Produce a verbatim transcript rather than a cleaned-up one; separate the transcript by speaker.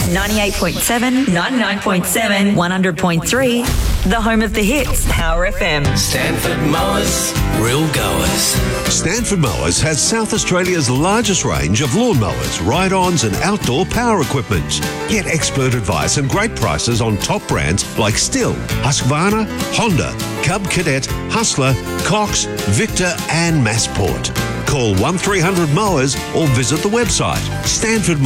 Speaker 1: ninety-eight point seven, ninety-nine point seven, one hundred point three. The home of the hits, Power F M.
Speaker 2: Stanford Mowers, real goers.
Speaker 3: Stanford Mowers has South Australia's largest range of lawn mowers, ride-ons and outdoor power equipment. Get expert advice and great prices on top brands like Stihl, Husqvarna, Honda, Cub Cadet, Hustler, Cox, Victor and Massport. Call one three hundred mowers or visit the website stanford